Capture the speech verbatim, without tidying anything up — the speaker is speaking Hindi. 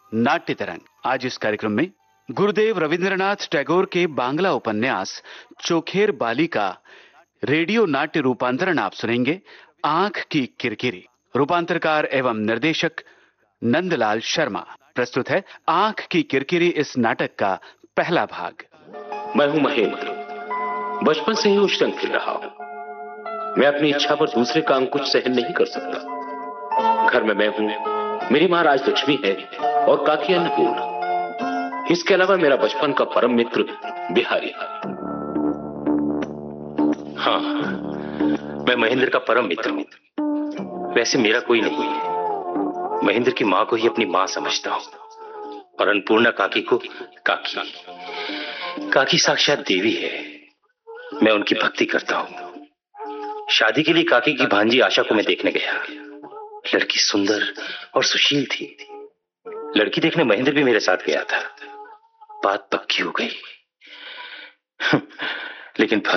नाट्य तरंग। आज इस कार्यक्रम में गुरुदेव रविंद्रनाथ टैगोर के बांग्ला उपन्यास चोखेर बाली का रेडियो नाट्य रूपांतरण आप सुनेंगे, आंख की किरकिरी। रूपांतरकार एवं निर्देशक नंदलाल शर्मा। प्रस्तुत है आंख की किरकिरी, इस नाटक का पहला भाग। मैं हूं महेंद्र, बचपन से ही उछल फिर रहा हूं। मैं अपनी इच्छा पर दूसरे का अंकुश सहन नहीं कर सकता। घर में मैं हूं, मेरी मां राजलक्ष्मी है और काकी अन्नपूर्णा। इसके अलावा मेरा बचपन का परम मित्र बिहारी। हाँ, मैं महेंद्र का परम मित्र हूं। वैसे मेरा कोई नहीं है। महेंद्र की मां को ही अपनी मां समझता हूं और अन्नपूर्णा काकी को काकी। काकी साक्षात देवी है। मैं उनकी भक्ति करता हूं। शादी के लिए काकी की भांजी आशा को मैं देखने गया। लड़की सुंदर और सुशील थी। लड़की देखने महेंद्र भी मेरे साथ गया था। बात पक्की हो गई, लेकिन